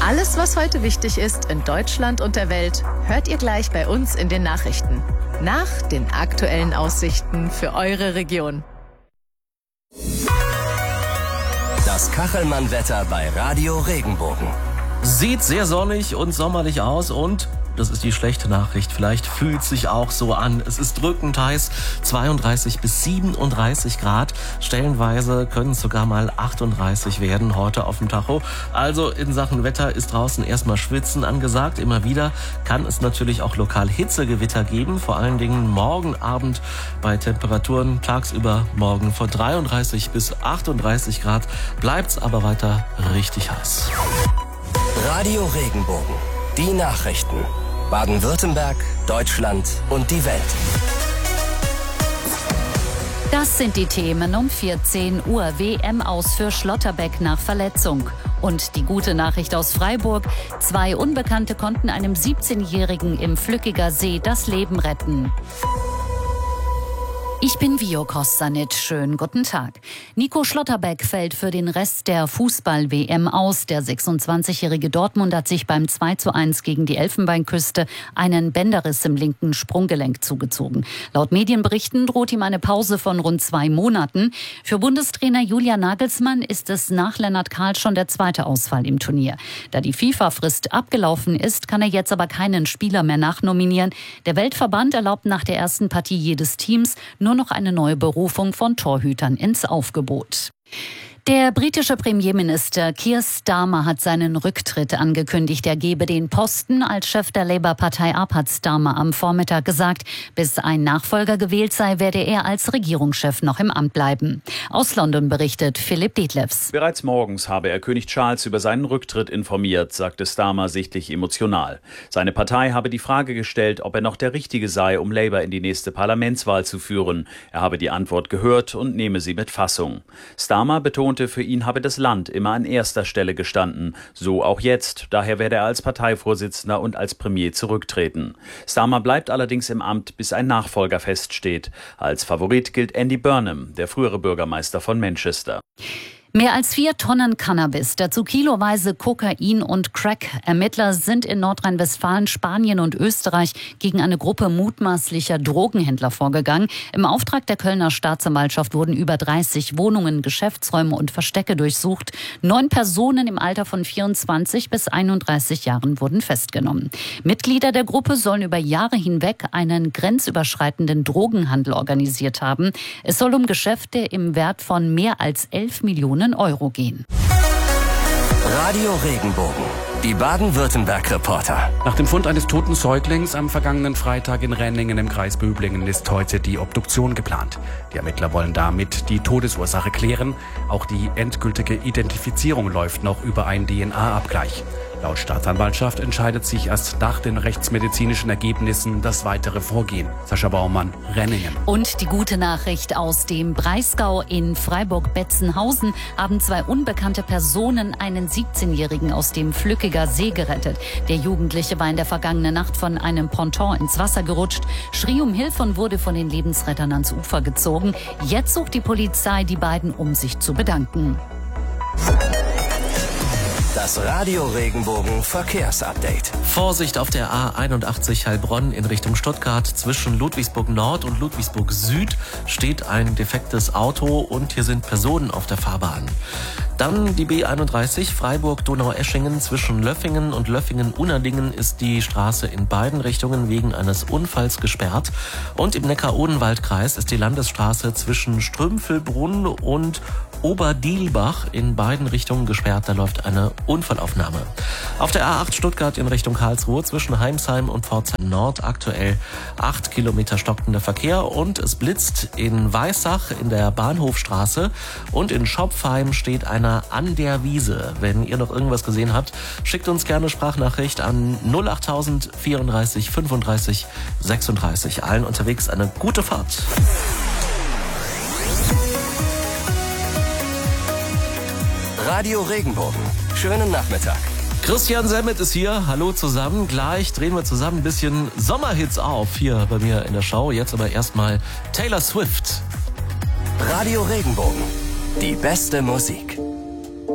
Alles, was heute wichtig ist in Deutschland und der Welt, hört ihr gleich bei uns in den Nachrichten. Nach den aktuellen Aussichten für eure Region. Das Kachelmann-Wetter bei Radio Regenbogen. Sieht sehr sonnig und sommerlich aus und, das ist die schlechte Nachricht, vielleicht fühlt es sich auch so an. Es ist drückend heiß, 32 bis 37 Grad. Stellenweise können es sogar mal 38 werden heute auf dem Tacho. Also in Sachen Wetter ist draußen erstmal Schwitzen angesagt. Immer wieder kann es natürlich auch lokal Hitzegewitter geben. Vor allen Dingen morgen Abend bei Temperaturen tagsüber morgen von 33 bis 38 Grad. Bleibt's aber weiter richtig heiß. Radio Regenbogen. Die Nachrichten. Baden-Württemberg, Deutschland und die Welt. Das sind die Themen um 14 Uhr. WM aus für Schlotterbeck nach Verletzung. Und die gute Nachricht aus Freiburg. 2 Unbekannte konnten einem 17-Jährigen im Flückiger See das Leben retten. Ich bin Vio Kostanic. Schönen guten Tag. Nico Schlotterbeck fällt für den Rest der Fußball-WM aus. Der 26-jährige Dortmund hat sich beim 2:1 gegen die Elfenbeinküste einen Bänderriss im linken Sprunggelenk zugezogen. Laut Medienberichten droht ihm eine Pause von rund 2 Monaten. Für Bundestrainer Julian Nagelsmann ist es nach Lennart Kahl schon der zweite Ausfall im Turnier. Da die FIFA-Frist abgelaufen ist, kann er jetzt aber keinen Spieler mehr nachnominieren. Der Weltverband erlaubt nach der ersten Partie jedes Teams nur noch eine neue Berufung von Torhütern ins Aufgebot. Der britische Premierminister Keir Starmer hat seinen Rücktritt angekündigt. Er gebe den Posten als Chef der Labour-Partei ab, hat Starmer am Vormittag gesagt. Bis ein Nachfolger gewählt sei, werde er als Regierungschef noch im Amt bleiben. Aus London berichtet Philipp Dietlefs. Bereits morgens habe er König Charles über seinen Rücktritt informiert, sagte Starmer sichtlich emotional. Seine Partei habe die Frage gestellt, ob er noch der Richtige sei, um Labour in die nächste Parlamentswahl zu führen. Er habe die Antwort gehört und nehme sie mit Fassung. Starmer betonte, für ihn habe das Land immer an erster Stelle gestanden. So auch jetzt. Daher werde er als Parteivorsitzender und als Premier zurücktreten. Starmer bleibt allerdings im Amt, bis ein Nachfolger feststeht. Als Favorit gilt Andy Burnham, der frühere Bürgermeister von Manchester. Mehr als 4 Tonnen Cannabis, dazu kiloweise Kokain und Crack. Ermittler sind in Nordrhein-Westfalen, Spanien und Österreich gegen eine Gruppe mutmaßlicher Drogenhändler vorgegangen. Im Auftrag der Kölner Staatsanwaltschaft wurden über 30 Wohnungen, Geschäftsräume und Verstecke durchsucht. 9 Personen im Alter von 24 bis 31 Jahren wurden festgenommen. Mitglieder der Gruppe sollen über Jahre hinweg einen grenzüberschreitenden Drogenhandel organisiert haben. Es soll um Geschäfte im Wert von mehr als 11 Millionen Euro gehen. Radio Regenbogen. Die Baden-Württemberg-Reporter. Nach dem Fund eines toten Säuglings am vergangenen Freitag in Renningen im Kreis Böblingen ist heute die Obduktion geplant. Die Ermittler wollen damit die Todesursache klären. Auch die endgültige Identifizierung läuft noch über einen DNA-Abgleich. Laut Staatsanwaltschaft entscheidet sich erst nach den rechtsmedizinischen Ergebnissen das weitere Vorgehen. Sascha Baumann, Renningen. Und die gute Nachricht aus dem Breisgau: in Freiburg-Betzenhausen haben 2 unbekannte Personen einen 17-Jährigen aus dem Flückiger See gerettet. Der Jugendliche war in der vergangenen Nacht von einem Ponton ins Wasser gerutscht, schrie um Hilfe und wurde von den Lebensrettern ans Ufer gezogen. Jetzt sucht die Polizei die beiden, um sich zu bedanken. Das Radio Regenbogen Verkehrsupdate. Vorsicht auf der A81 Heilbronn in Richtung Stuttgart. Zwischen Ludwigsburg Nord und Ludwigsburg Süd steht ein defektes Auto und hier sind Personen auf der Fahrbahn. Dann die B31 Freiburg-Donaueschingen. Zwischen Löffingen und Löffingen-Unadingen ist die Straße in beiden Richtungen wegen eines Unfalls gesperrt. Und im Neckar-Odenwald-Kreis ist die Landesstraße zwischen Strümpfelbrunn und Oberdielbach in beiden Richtungen gesperrt. Da läuft eine Unfallaufnahme. Auf der A8 Stuttgart in Richtung Karlsruhe zwischen Heimsheim und Pforzheim Nord aktuell 8 Kilometer stockender Verkehr und es blitzt in Weissach in der Bahnhofstraße und in Schopfheim steht einer an der Wiese. Wenn ihr noch irgendwas gesehen habt, schickt uns gerne Sprachnachricht an 08000 34 35 36. Allen unterwegs eine gute Fahrt. Radio Regenbogen. Schönen Nachmittag. Christian Semmet ist hier. Hallo zusammen. Gleich drehen wir zusammen ein bisschen Sommerhits auf hier bei mir in der Show. Jetzt aber erstmal Taylor Swift. Radio Regenbogen. Die beste Musik.